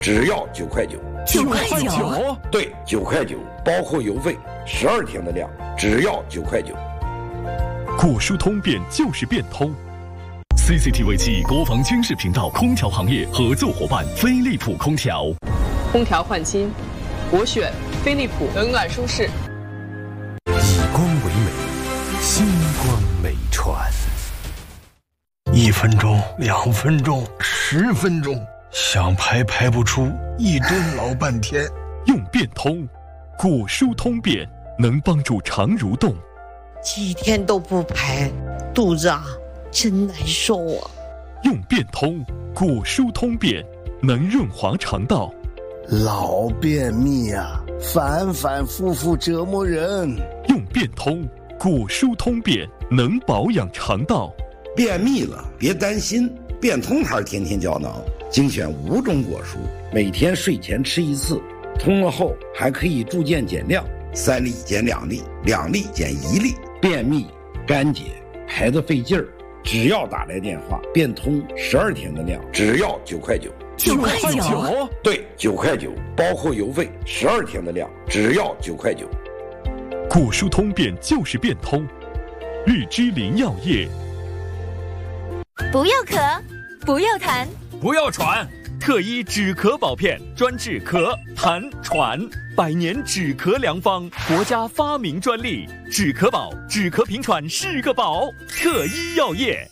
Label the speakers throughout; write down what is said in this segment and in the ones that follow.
Speaker 1: 只要9块9。
Speaker 2: 9块9？
Speaker 1: 对，9块9，包括邮费，12天的量，只要9块9。
Speaker 3: 果蔬通便就是变通。CCTV 7国防军事频道空调行业合作伙伴飞利浦空调。
Speaker 4: 空调换新，我选飞利浦，冷暖舒适。
Speaker 5: 以光为美，星光美传。1分钟、2分钟、10分钟，想排不出，一蹲老半天。
Speaker 3: 用变通，果蔬通便能帮助肠蠕动。
Speaker 6: 几天都不排，肚子真难受啊。
Speaker 3: 用变通，果蔬通便能润滑肠道。
Speaker 7: 老便秘反反复复折磨人。
Speaker 3: 用变通，果蔬通便能保养肠道。
Speaker 1: 便秘了别担心，变通牌天天胶囊精选5种果蔬，每天睡前吃1次，通了后还可以逐渐减量，3粒减2粒，2粒减1粒。便秘、干结、排得费劲儿，只要打来电话，变通12天的量，只要9块9。
Speaker 2: 9块9？
Speaker 1: 对，9块9，包括邮费12天的量，只要9块9。
Speaker 3: 果蔬通便就是变通，日之林药业。
Speaker 2: 不要咳，不要痰，
Speaker 8: 不要喘，特一止咳宝片，专治咳、痰、喘，100年止咳良方，国家发明专利，止咳宝，止咳平喘是个宝。特一药业。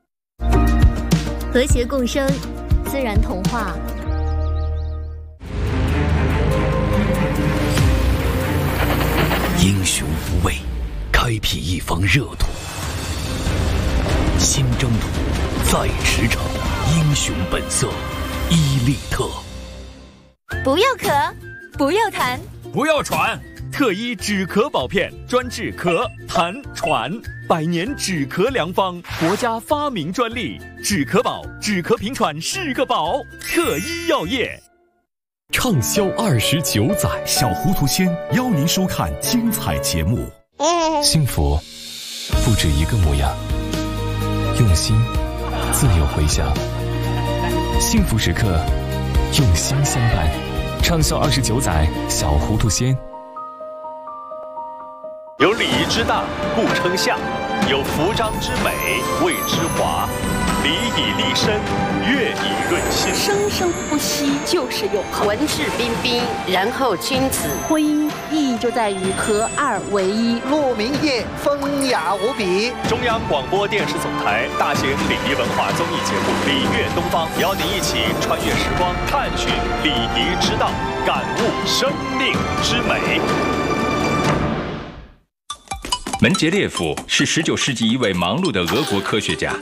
Speaker 2: 和谐共生，自然童话。
Speaker 5: 英雄无畏，开辟一方热土。新征途在驰骋，英雄本色，伊利特。
Speaker 2: 不要咳，不要痰，
Speaker 8: 不要喘，特一止咳宝片，专治咳、痰、喘，100年止咳良方，国家发明专利，止咳宝，止咳平喘是个宝。特一药业。
Speaker 3: 畅销29载，
Speaker 5: 小糊涂仙邀您收看精彩节目。
Speaker 3: 幸福不止一个模样，用心自有回响。幸福时刻，用心相伴。畅销29载，小糊涂仙。
Speaker 9: 有礼仪之大，故称相；有服章之美，谓之华。礼以立身，乐以润心。
Speaker 10: 生生不息就是永恒。
Speaker 11: 文质彬彬，然后君子。
Speaker 10: 婚姻意义就在于合2为1。
Speaker 12: 鹿鸣夜，风雅无比。
Speaker 9: 中央广播电视总台大型礼仪文化综艺节目《礼乐东方》，邀您一起穿越时光，探寻礼仪之道，感悟生命之美。
Speaker 13: 门捷列夫是19世纪一位忙碌的俄国科学家。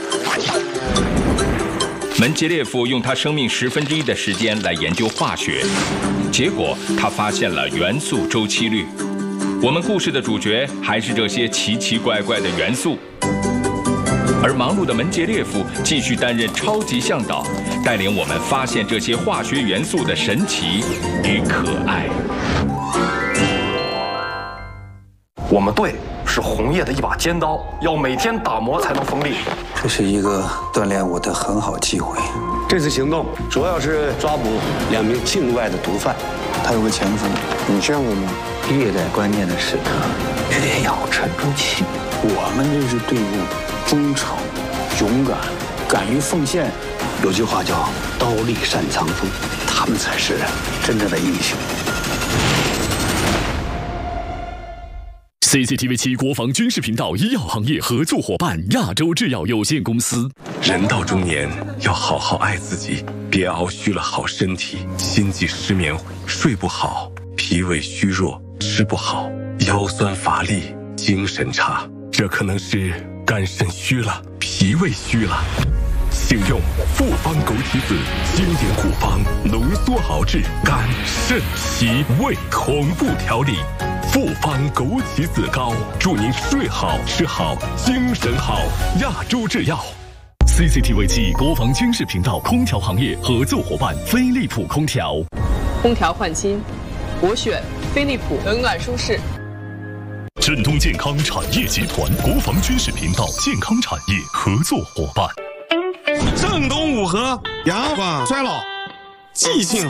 Speaker 13: 门捷列夫用他生命1/10的时间来研究化学，结果他发现了元素周期律。我们故事的主角还是这些奇奇怪怪的元素，而忙碌的门捷列夫继续担任超级向导，带领我们发现这些化学元素的神奇与可爱。
Speaker 14: 我们队是红叶的一把尖刀，要每天打磨才能锋利。
Speaker 15: 这是一个锻炼我的很好机会。
Speaker 16: 这次行动主要是抓捕2名境外的毒贩，
Speaker 15: 他有个前夫，你见过吗？越在关键的时刻，越要沉住气。我们这支队伍忠诚、勇敢、敢于奉献。
Speaker 16: 有句话叫“刀立善藏锋”，他们才是真正的英雄。
Speaker 3: CCTV 7国防军事频道医药行业合作伙伴亚洲制药有限公司。
Speaker 17: 人到中年要好好爱自己，别熬虚了好身体，心悸失眠，睡不好，脾胃虚弱，吃不好，腰酸乏力，精神差，这可能是肝肾虚了，脾胃虚了。请用复方枸杞子经典护方，浓缩熬制肝肾脾胃同步调理。复方枸杞子膏，祝您睡好吃好精神好。亚洲制药。
Speaker 3: CCTV 7国防军事频道空调行业合作伙伴飞利浦空调。
Speaker 4: 空调换新，我选飞利浦，冷暖舒适。
Speaker 3: 振东健康产业集团国防军事频道健康产业合作伙伴。
Speaker 18: 正东五河，阳光衰老， 记性